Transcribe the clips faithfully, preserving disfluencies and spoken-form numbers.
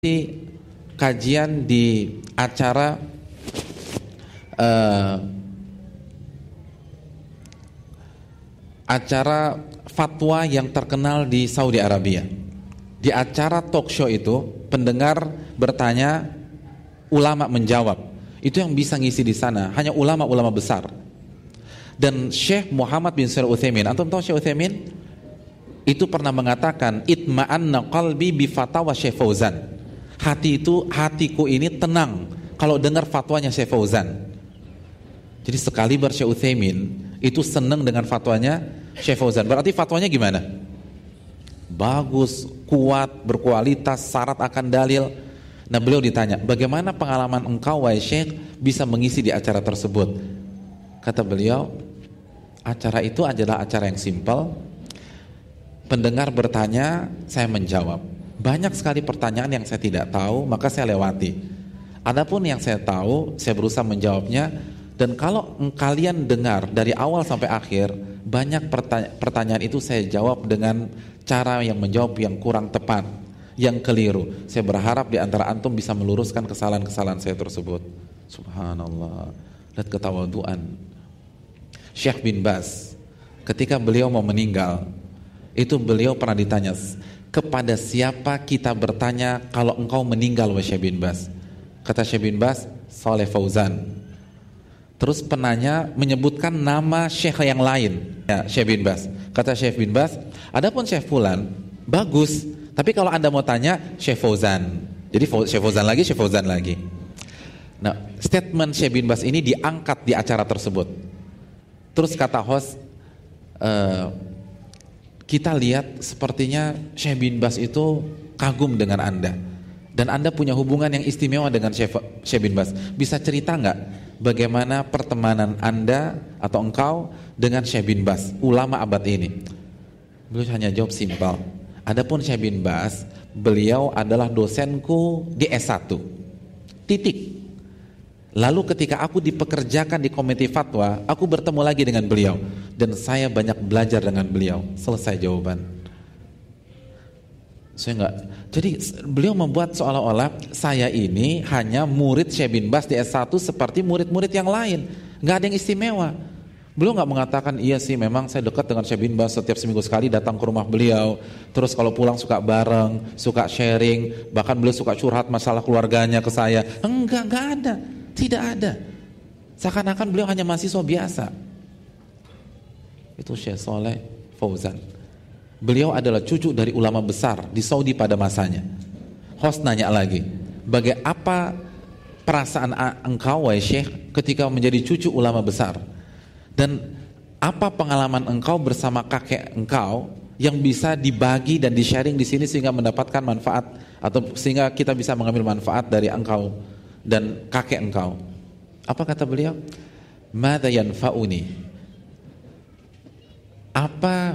kajian di acara uh, acara fatwa yang terkenal di Saudi Arabia. Di acara talk show itu pendengar bertanya, ulama menjawab. Itu yang bisa ngisi di sana hanya ulama-ulama besar. Dan Syekh Muhammad bin Shalih Al-Utsaimin, antum tahu Syekh Utsaimin? Itu pernah mengatakan, itma'anna qalbi bi fatawa Syekh Fauzan. Hati itu, hatiku ini tenang kalau dengar fatwanya Syekh Fauzan. Jadi sekali ber Syekh Utsaimin itu senang dengan fatwanya Syekh Fauzan. Berarti fatwanya gimana? Bagus, kuat, berkualitas, syarat akan dalil. Nah, beliau ditanya, bagaimana pengalaman engkau wahai Syekh bisa mengisi di acara tersebut? Kata beliau, acara itu adalah acara yang simpel. Pendengar bertanya, saya menjawab. Banyak sekali pertanyaan yang saya tidak tahu, maka saya lewati. Adapun yang saya tahu, saya berusaha menjawabnya. Dan kalau kalian dengar dari awal sampai akhir, banyak pertanya- pertanyaan itu saya jawab dengan cara yang menjawab yang kurang tepat, yang keliru. Saya berharap di antara antum bisa meluruskan kesalahan-kesalahan saya tersebut. Subhanallah. Lihat ketawaduan Syekh bin Baz. Ketika beliau mau meninggal, itu beliau pernah ditanya, kepada siapa kita bertanya kalau engkau meninggal wahai Syekh bin Baz? Kata Syekh bin Baz, Saleh Fauzan. Terus penanya menyebutkan nama Syekh yang lain, ya, Syekh bin Baz. Kata Syekh bin Baz, adapun Syekh Fulan bagus, tapi kalau anda mau tanya Syekh Fauzan. Jadi Syekh Fauzan lagi, Syekh Fauzan lagi. Nah, statement Syekh bin Baz ini diangkat di acara tersebut. Terus kata host, uh, kita lihat sepertinya Syekh bin Baz itu kagum dengan anda, dan anda punya hubungan yang istimewa dengan Syekh, Syekh bin Baz. Bisa cerita nggak bagaimana pertemanan anda atau engkau dengan Syekh bin Baz, ulama abad ini? Beliau hanya jawab simpel, adapun Syekh bin Baz, beliau adalah dosenku di S satu. Titik. Lalu ketika aku dipekerjakan di komite fatwa, aku bertemu lagi dengan beliau dan saya banyak belajar dengan beliau. Selesai jawaban. Saya enggak. Jadi beliau membuat seolah-olah saya ini hanya murid Syekh bin Baz di S satu seperti murid-murid yang lain. Enggak ada yang istimewa. Beliau enggak mengatakan, iya sih memang saya dekat dengan Syekh bin Baz, setiap seminggu sekali datang ke rumah beliau. Terus kalau pulang suka bareng, suka sharing, bahkan beliau suka curhat masalah keluarganya ke saya. Enggak, enggak ada. Tidak ada. Seakan-akan beliau hanya mahasiswa biasa. Itu Syekh Saleh Fauzan. Beliau adalah cucu dari ulama besar di Saudi pada masanya. Host nanya lagi, bagaimana apa perasaan engkau wahai Syekh ketika menjadi cucu ulama besar? Dan apa pengalaman engkau bersama kakek engkau yang bisa dibagi dan di-sharing di sini sehingga mendapatkan manfaat, atau sehingga kita bisa mengambil manfaat dari engkau dan kakek engkau? Apa kata beliau? Madza yanfa'uni? Apa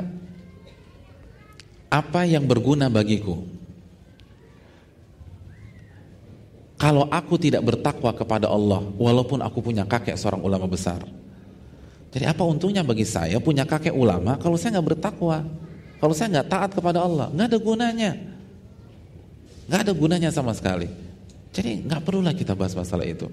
apa yang berguna bagiku kalau aku tidak bertakwa kepada Allah walaupun aku punya kakek seorang ulama besar? Jadi apa untungnya bagi saya punya kakek ulama kalau saya nggak bertakwa, kalau saya nggak taat kepada Allah? Nggak ada gunanya, nggak ada gunanya sama sekali. Jadi nggak perlulah kita bahas masalah itu.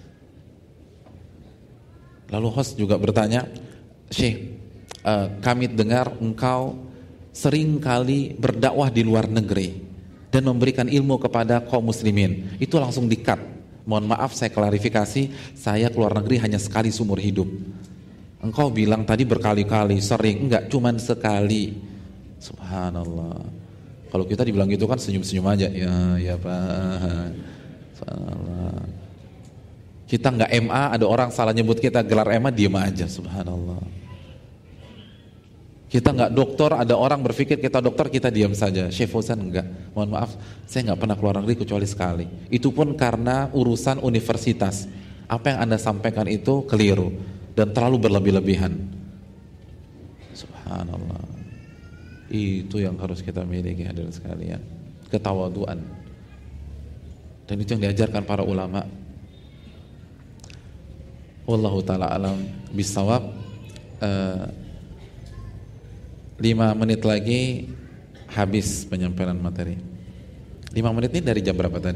Lalu host juga bertanya, Syekh, uh, kami dengar engkau sering kali berdakwah di luar negeri dan memberikan ilmu kepada kaum muslimin. Itu langsung di-cut. Mohon maaf saya klarifikasi, saya keluar negeri hanya sekali seumur hidup. Engkau bilang tadi berkali-kali, sering, enggak, cuman sekali. Subhanallah. Kalau kita dibilang gitu kan senyum-senyum aja. Ya, ya Pak. Subhanallah. Kita nggak M A, ada orang salah nyebut kita gelar M A, diam aja. Subhanallah. Kita nggak doktor, ada orang berpikir kita dokter, kita diam saja. Syekh Fauzan enggak. Mohon maaf, saya nggak pernah keluar negeri kecuali sekali. Itu pun karena urusan universitas. Apa yang anda sampaikan itu keliru dan terlalu berlebih-lebihan. Subhanallah. Itu yang harus kita miliki hadirin sekalian, ketawaduan. Dan itu yang diajarkan para ulama. Wallahu ta'ala alam bisawab. uh, Lima menit lagi habis penyampaian materi. lima menit ini dari jam berapa tadi?